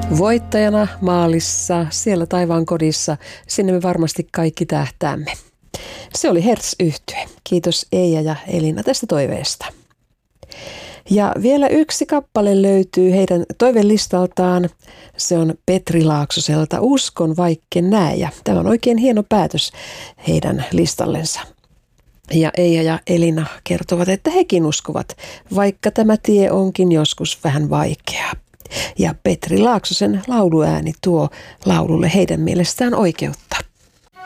Voittajana maalissa, siellä taivaan kodissa, sinne me varmasti kaikki tähtäämme. Se oli Hertz-yhtye. Kiitos Eija ja Elina tästä toiveesta. Ja vielä yksi kappale löytyy heidän toivelistaltaan. Se on Petri Laaksoselta Uskon vaikken näe. Ja tämä on oikein hieno päätös heidän listallensa. Ja Eija ja Elina kertovat, että hekin uskovat, vaikka tämä tie onkin joskus vähän vaikeaa. Ja Petri Laaksosen lauluääni tuo laululle heidän mielestään oikeutta.